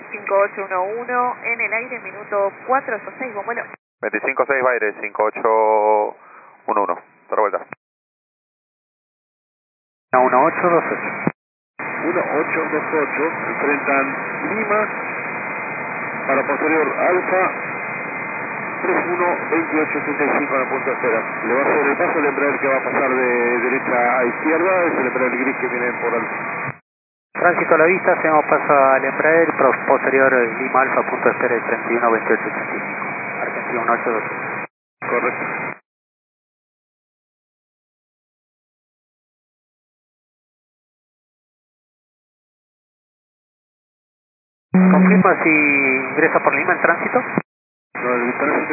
5811 en el aire, minuto 486, buen vuelo. 25-6 Baire, 5811, otra vuelta. 1828. 1828, enfrentan Lima, para posterior Alfa, 31-2885 en la punta de espera. Le va a hacer el paso el Embraer que va a pasar de derecha a izquierda, es el Embraer gris que viene por Alfa. Tránsito a la vista, hacemos paso al Embraer, posterior Lima Alfa, punto de espera de 31-2885. Argentina 1828. Correcto. Confirma si ingresa por Lima en tránsito. No, el tránsito